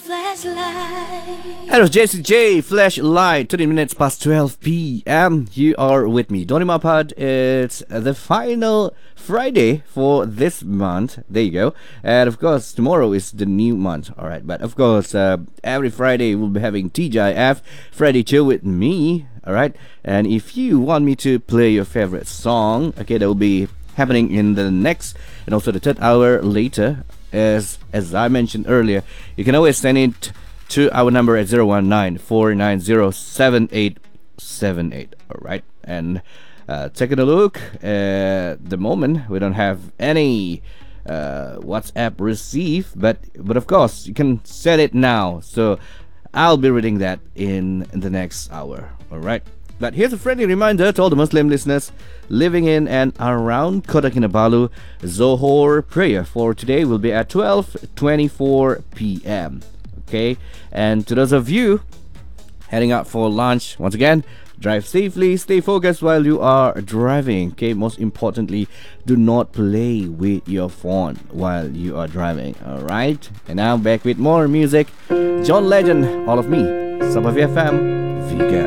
flashlight. That was JCJ Flashlight, 20 minutes past 12 p.m. You are with me, Donny Mapad. It's the final Friday for this month. There you go. And of course, tomorrow is the new month. Alright, but of course, every Friday we'll be having TGIF, Friday Chill with me. Alright, and if you want me to play your favorite song, okay, that will be happening in the next and also the third hour later. As I mentioned earlier, you can always send it to our number at 019-490-7878. Alright, and taking a look at the moment, we don't have any WhatsApp received, but of course you can set it now, so I'll be reading that in the next hour. Alright, but here's a friendly reminder to all the Muslim listeners living in and around Kota Kinabalu. Zohor prayer for today will be at 12:24 p.m. Okay, and to those of you heading out for lunch, once again, drive safely, stay focused while you are driving. Okay, most importantly, do not play with your phone while you are driving. Alright, and now back with more music. John Legend, All of Me, Sabah FM, Vega.